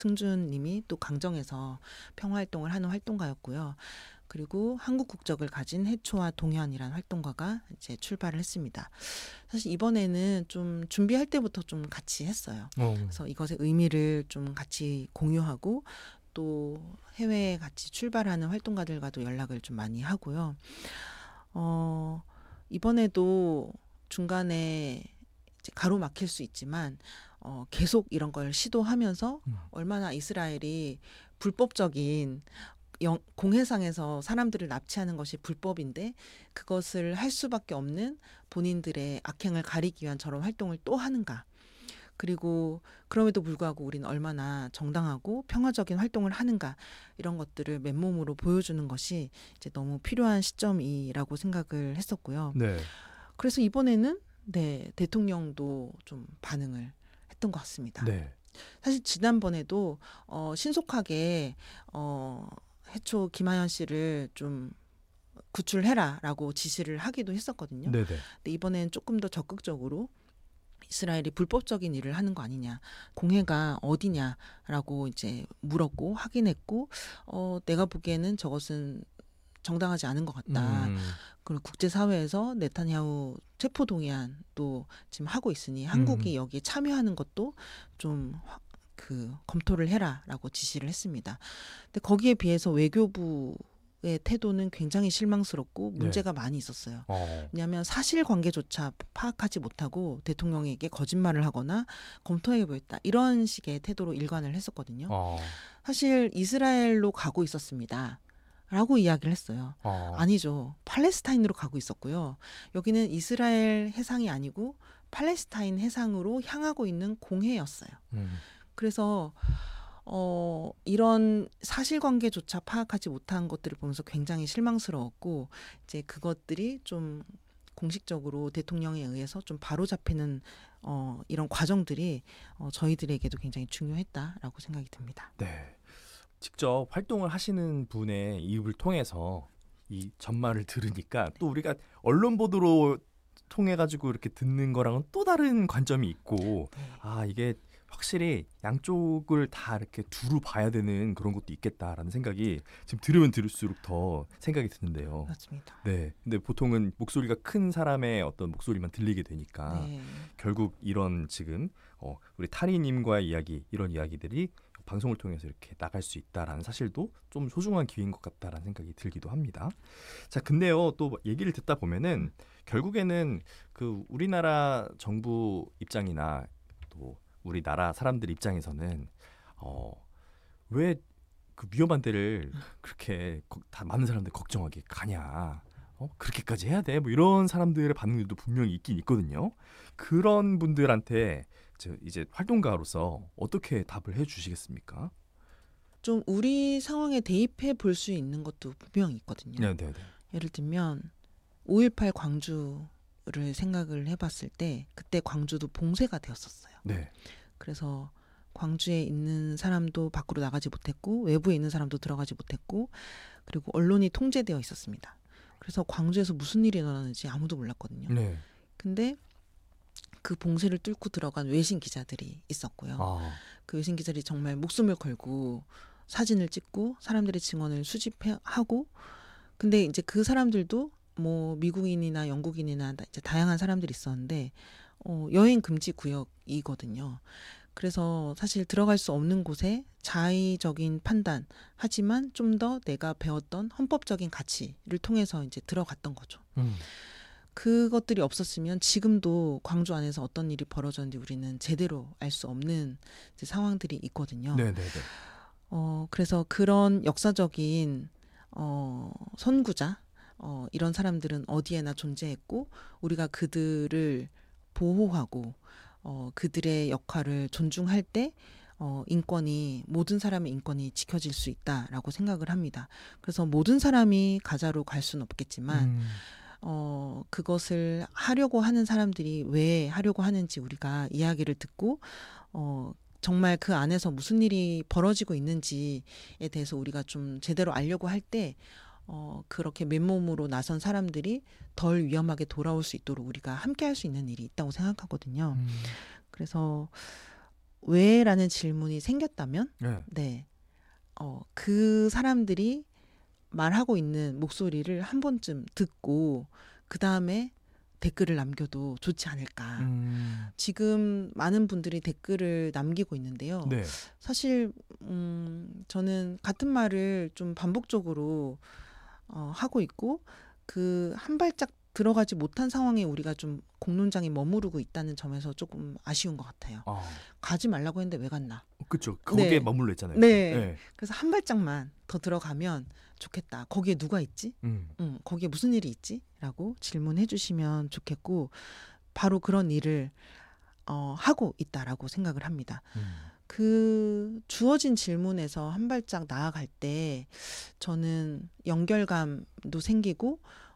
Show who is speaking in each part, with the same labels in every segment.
Speaker 1: 승준 님이 또 강정에서 평화활동을 하는 활동가였고요. 그리고 한국 국적을 가진 해초와 동현이라는 활동가가 이제 출발을 했습니다. 사실 이번에는 좀 준비할 때부터 좀 같이 했어요. 그래서 이것의 의미를 좀 같이 공유하고 또 해외에 같이 출발하는 활동가들과도 연락을 좀 많이 하고요. 이번에도 중간에 이제 가로막힐 수 있지만 계속 이런 걸 시도하면서 얼마나 이스라엘이 불법적인 공해상에서 사람들을 납치하는 것이 불법인데 그것을 할 수밖에 없는 본인들의 악행을 가리기 위한 저런 활동을 또 하는가. 그리고 그럼에도 불구하고 우리는 얼마나 정당하고 평화적인 활동을 하는가 이런 것들을 맨몸으로 보여주는 것이 이제 너무 필요한 시점이라고 생각을 했었고요.
Speaker 2: 네.
Speaker 1: 그래서 이번에는 네, 대통령도 좀 반응을 했던 것 같습니다.
Speaker 2: 네.
Speaker 1: 사실 지난번에도 신속하게 해초 김하연 씨를 좀 구출해라라고 지시를 하기도 했었거든요.
Speaker 2: 네네.
Speaker 1: 근데 이번엔 조금 더 적극적으로 이스라엘이 불법적인 일을 하는 거 아니냐, 공해가 어디냐라고 이제 물었고 확인했고, 내가 보기에는 저것은 정당하지 않은 것 같다. 그리고 국제사회에서 네타냐후 체포동의안도 지금 하고 있으니 한국이 여기에 참여하는 것도 좀 검토를 해라라고 지시를 했습니다. 근데 거기에 비해서 외교부의 태도는 굉장히 실망스럽고 문제가 많이 있었어요. 왜냐하면 사실관계조차 파악하지 못하고 대통령에게 거짓말을 하거나 검토해 보였다. 이런 식의 태도로 일관을 했었거든요. 사실 이스라엘로 가고 있었습니다. 라고 이야기를 했어요. 아니죠. 팔레스타인으로 가고 있었고요. 여기는 이스라엘 해상이 아니고 팔레스타인 해상으로 향하고 있는 공해였어요. 그래서 이런 사실관계조차 파악하지 못한 것들을 보면서 굉장히 실망스러웠고 이제 그것들이 좀 공식적으로 대통령에 의해서 좀 바로잡히는 이런 과정들이 저희들에게도 굉장히 중요했다라고 생각이 듭니다.
Speaker 2: 네. 직접 활동을 하시는 분의 입을 통해서 이 전말을 들으니까 또 우리가 언론 보도로 통해 가지고 이렇게 듣는 거랑은 또 다른 관점이 있고 이게 확실히 양쪽을 다 이렇게 두루 봐야 되는 그런 것도 있겠다라는 생각이 지금 들으면 들을수록 더 생각이 드는데요.
Speaker 1: 맞습니다.
Speaker 2: 네. 근데 보통은 목소리가 큰 사람의 어떤 목소리만 들리게 되니까 결국 이런 지금 우리 타리님과의 이야기 이런 이야기들이 방송을 통해서 이렇게 나갈 수 있다라는 사실도 좀 소중한 기회인 것 같다라는 생각이 들기도 합니다. 자, 근데요 또 얘기를 듣다 보면은 결국에는 그 우리나라 정부 입장이나 또 우리나라 사람들 입장에서는 왜 그 위험한 데를 그렇게 다 많은 사람들 걱정하게 가냐? 그렇게까지 해야 돼? 뭐 이런 사람들의 반응들도 분명히 있긴 있거든요. 그런 분들한테 이제 활동가로서 어떻게 답을 해주시겠습니까?
Speaker 1: 좀 우리 상황에 대입해 볼 수 있는 것도 분명히 있거든요.
Speaker 2: 네네네.
Speaker 1: 예를 들면 5.18 광주를 생각을 해봤을 때 그때 광주도 봉쇄가 되었었어요.
Speaker 2: 네.
Speaker 1: 그래서 광주에 있는 사람도 밖으로 나가지 못했고 외부에 있는 사람도 들어가지 못했고 그리고 언론이 통제되어 있었습니다. 그래서 광주에서 무슨 일이 일어나는지 아무도 몰랐거든요.
Speaker 2: 네.
Speaker 1: 근데 그 봉쇄를 뚫고 들어간 외신 기자들이 있었고요. 그 외신 기자들이 정말 목숨을 걸고 사진을 찍고 사람들의 증언을 수집하고 근데 이제 그 사람들도 뭐 미국인이나 영국인이나 이제 다양한 사람들이 있었는데 여행 금지 구역이거든요. 그래서 사실 들어갈 수 없는 곳에 자의적인 판단 하지만 좀 더 내가 배웠던 헌법적인 가치를 통해서 이제 들어갔던 거죠. 그것들이 없었으면 지금도 광주 안에서 어떤 일이 벌어졌는지 우리는 제대로 알 수 없는 이제 상황들이 있거든요.
Speaker 2: 네네네.
Speaker 1: 그래서 그런 역사적인 선구자 이런 사람들은 어디에나 존재했고 우리가 그들을 보호하고 그들의 역할을 존중할 때 인권이 모든 사람의 인권이 지켜질 수 있다라고 생각을 합니다. 그래서 모든 사람이 가자로 갈 수는 없겠지만 그것을 하려고 하는 사람들이 왜 하려고 하는지 우리가 이야기를 듣고 정말 그 안에서 무슨 일이 벌어지고 있는지에 대해서 우리가 좀 제대로 알려고 할 때 그렇게 맨몸으로 나선 사람들이 덜 위험하게 돌아올 수 있도록 우리가 함께 할 수 있는 일이 있다고 생각하거든요. 그래서 왜라는 질문이 생겼다면
Speaker 2: 네.
Speaker 1: 네. 그 사람들이 말하고 있는 목소리를 한 번쯤 듣고 그다음에 댓글을 남겨도 좋지 않을까. 지금 많은 분들이 댓글을 남기고 있는데요.
Speaker 2: 네.
Speaker 1: 사실 저는 같은 말을 좀 반복적으로 하고 있고 그 한 발짝 들어가지 못한 상황에 우리가 좀 공론장에 머무르고 있다는 점에서 조금 아쉬운 것 같아요. 가지 말라고 했는데 왜 갔나?
Speaker 2: 그렇죠. 거기에
Speaker 1: 네.
Speaker 2: 머물러 있잖아요.
Speaker 1: 네.
Speaker 2: 네.
Speaker 1: 그래서 한 발짝만 더 들어가면 좋겠다. 거기에 누가 있지? 거기에 무슨 일이 있지? 라고 질문해 주시면 좋겠고 바로 그런 일을 하고 있다라고 생각을 합니다. 그 주어진 질문에서 한 발짝 나아갈 때 저는 연결감도 생기고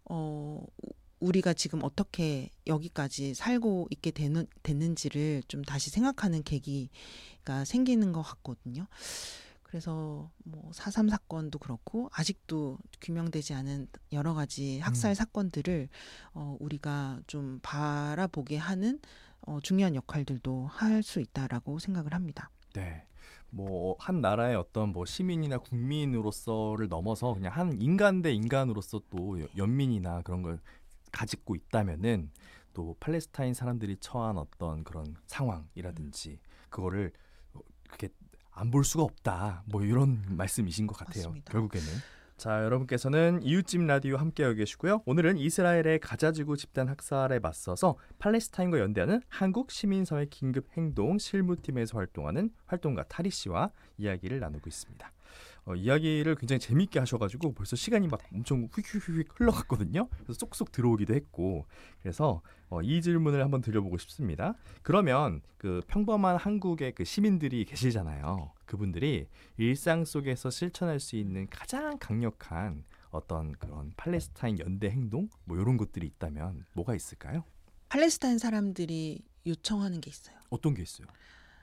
Speaker 1: 우리가 지금 어떻게 여기까지 살고 있게 됐는지를 좀 다시 생각하는 계기가 생기는 것 같거든요. 그래서 뭐 4.3 사건도 그렇고 아직도 규명되지 않은 여러 가지 학살 사건들을 우리가 좀 바라보게 하는 중요한 역할들도 할 수 있다라고 생각을 합니다.
Speaker 2: 네. 뭐 한 나라의 어떤 뭐 시민이나 국민으로서를 넘어서 그냥 한 인간 대 인간으로서 또 연민이나 그런 걸 가지고 있다면은 또 팔레스타인 사람들이 처한 어떤 그런 상황이라든지 그거를 그렇게 안 볼 수가 없다. 뭐 이런 말씀이신 것 같아요.
Speaker 1: 맞습니다.
Speaker 2: 결국에는. 자, 여러분께서는 이웃집 라디오 함께하고 계시고요. 오늘은 이스라엘의 가자지구 집단 학살에 맞서서 팔레스타인과 연대하는 한국 시민사회 긴급 행동 실무팀에서 활동하는 활동가 타리 씨와 이야기를 나누고 있습니다. 이야기를 굉장히 재미있게 하셔가지고 벌써 시간이 막 엄청 휙휙휙 흘러갔거든요. 그래서 쏙쏙 들어오기도 했고 그래서 이 질문을 한번 드려보고 싶습니다. 그러면 그 평범한 한국의 그 시민들이 계시잖아요. 그분들이 일상 속에서 실천할 수 있는 가장 강력한 어떤 그런 팔레스타인 연대 행동 뭐 이런 것들이 있다면 뭐가 있을까요?
Speaker 1: 팔레스타인 사람들이 요청하는 게 있어요.
Speaker 2: 어떤 게 있어요?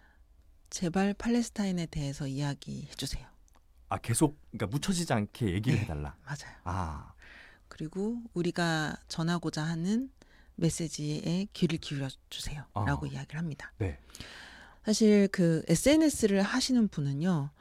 Speaker 1: 제발 팔레스타인에 대해서 이야기해 주세요.
Speaker 2: 계속 그러니까 묻혀지지 않게 얘기를
Speaker 1: 네,
Speaker 2: 해달라.
Speaker 1: 맞아요. 그리고 우리가 전하고자 하는 메시지에 귀를 기울여 주세요라고 이야기를 합니다.
Speaker 2: 네.
Speaker 1: 사실 그 SNS를 하시는 분은요.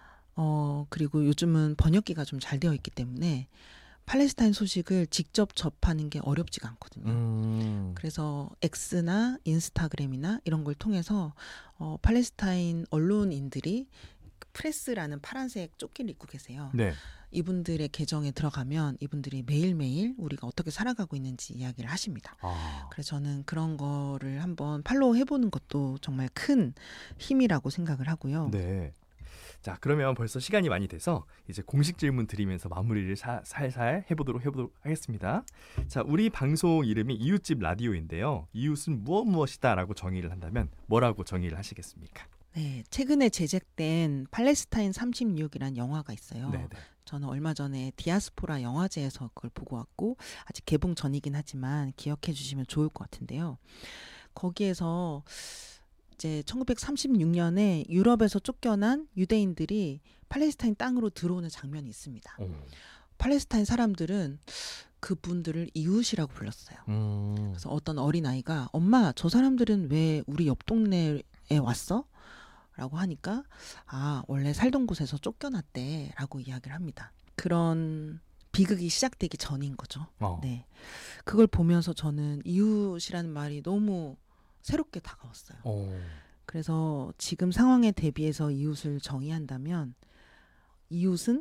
Speaker 1: 그리고 요즘은 번역기가 좀 잘 되어 있기 때문에 팔레스타인 소식을 직접 접하는 게 어렵지가 않거든요. 그래서 X나 인스타그램이나 이런 걸 통해서 팔레스타인 언론인들이 프레스라는 파란색 조끼를 입고 계세요.
Speaker 2: 네.
Speaker 1: 이분들의 계정에 들어가면 이분들이 매일매일 우리가 어떻게 살아가고 있는지 이야기를 하십니다. 그래서 저는 그런 거를 한번 팔로우 해보는 것도 정말 큰 힘이라고 생각을 하고요.
Speaker 2: 네. 자, 그러면 벌써 시간이 많이 돼서 이제 공식 질문 드리면서 마무리를 살살 해보도록 하겠습니다. 자, 우리 방송 이름이 이웃집 라디오인데요. 이웃은 무엇이다라고 정의를 한다면 뭐라고 정의를 하시겠습니까?
Speaker 1: 네, 최근에 제작된 팔레스타인 36이라는 영화가 있어요.
Speaker 2: 네네.
Speaker 1: 저는 얼마 전에 디아스포라 영화제에서 그걸 보고 왔고 아직 개봉 전이긴 하지만 기억해 주시면 좋을 것 같은데요. 거기에서 이제 1936년에 유럽에서 쫓겨난 유대인들이 팔레스타인 땅으로 들어오는 장면이 있습니다. 팔레스타인 사람들은 그분들을 이웃이라고 불렀어요. 그래서 어떤 어린아이가 엄마 저 사람들은 왜 우리 옆 동네에 왔어? 라고 하니까 원래 살던 곳에서 쫓겨났대 라고 이야기를 합니다. 그런 비극이 시작되기 전인 거죠. 네, 그걸 보면서 저는 이웃이라는 말이 너무 새롭게 다가왔어요. 그래서 지금 상황에 대비해서 이웃을 정의한다면 이웃은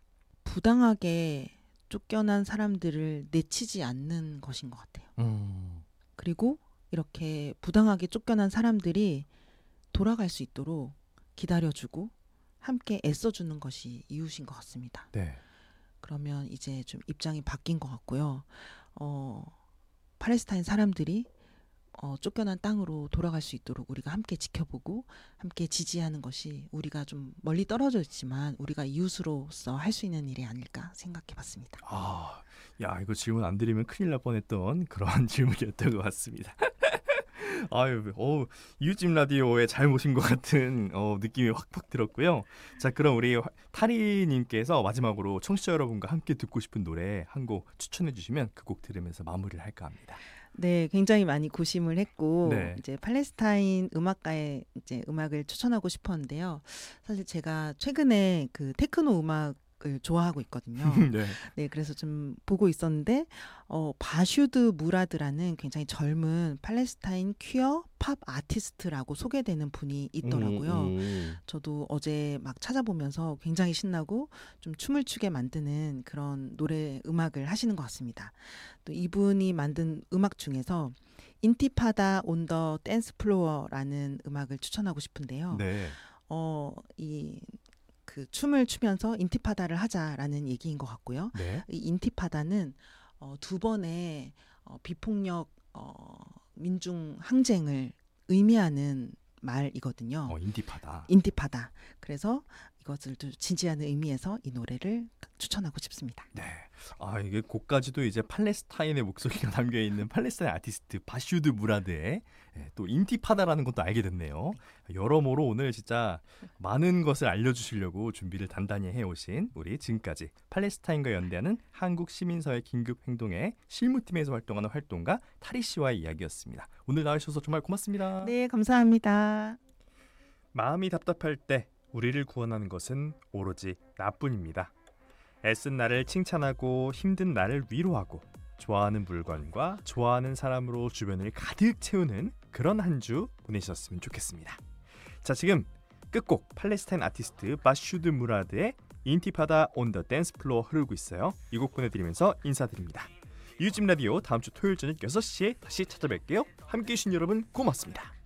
Speaker 1: 부당하게 쫓겨난 사람들을 내치지 않는 것인 것 같아요. 그리고 이렇게 부당하게 쫓겨난 사람들이 돌아갈 수 있도록 기다려주고 함께 애써주는 것이 이웃인 것 같습니다.
Speaker 2: 네.
Speaker 1: 그러면 이제 좀 입장이 바뀐 것 같고요. 팔레스타인 사람들이 쫓겨난 땅으로 돌아갈 수 있도록 우리가 함께 지켜보고 함께 지지하는 것이 우리가 좀 멀리 떨어져 있지만 우리가 이웃으로서 할 수 있는 일이 아닐까 생각해 봤습니다.
Speaker 2: 야, 이거 질문 안 드리면 큰일 날 뻔했던 그런 질문이었던 것 같습니다. 이웃집 라디오에 잘 모신 것 같은 느낌이 확 들었고요. 자, 그럼 우리 타리님께서 마지막으로 청취자 여러분과 함께 듣고 싶은 노래 한 곡 추천해 주시면 그 곡 들으면서 마무리를 할까 합니다.
Speaker 1: 네, 굉장히 많이 고심을 했고
Speaker 2: 네.
Speaker 1: 이제 팔레스타인 음악가의 이제 음악을 추천하고 싶었는데요. 사실 제가 최근에 그 테크노 음악을 좋아하고 있거든요.
Speaker 2: 네.
Speaker 1: 네, 그래서 좀 보고 있었는데 바슈드 무라드라는 굉장히 젊은 팔레스타인 퀴어 팝 아티스트라고 소개되는 분이 있더라고요. 저도 어제 막 찾아보면서 굉장히 신나고 좀 춤을 추게 만드는 그런 노래 음악을 하시는 것 같습니다. 또 이분이 만든 음악 중에서 인티파다 온 더 댄스 플로어라는 음악을 추천하고 싶은데요.
Speaker 2: 네.
Speaker 1: 이 그 춤을 추면서 인티파다를 하자라는 얘기인 것 같고요.
Speaker 2: 네.
Speaker 1: 이 인티파다는 두 번의 비폭력 민중 항쟁을 의미하는 말이거든요.
Speaker 2: 인티파다.
Speaker 1: 인티파다. 그래서 이것을 좀 진지한 의미에서 이 노래를 추천하고 싶습니다.
Speaker 2: 네. 이게 곡까지도 이제 팔레스타인의 목소리가 담겨 있는 팔레스타인 아티스트 바슈드 무라드의 또 인티파다라는 것도 알게 됐네요. 여러모로 오늘 진짜 많은 것을 알려주시려고 준비를 단단히 해오신 우리 지금까지 팔레스타인과 연대하는 한국 시민사회 긴급행동의 실무팀에서 활동하는 활동가 타리 씨와의 이야기였습니다. 오늘 나와주셔서 정말 고맙습니다.
Speaker 1: 네, 감사합니다.
Speaker 2: 마음이 답답할 때 우리를 구원하는 것은 오로지 나뿐입니다. 애쓴 나를 칭찬하고 힘든 나를 위로하고 좋아하는 물건과 좋아하는 사람으로 주변을 가득 채우는 그런 한 주 보내셨으면 좋겠습니다. 자, 지금 끝곡 팔레스타인 아티스트 바슈드 무라드의 인티파다 온 더 댄스 플로어 흐르고 있어요. 이 곡 보내드리면서 인사드립니다. 유집 라디오 다음 주 토요일 저녁 6시에 다시 찾아뵐게요. 함께해 주신 여러분 고맙습니다.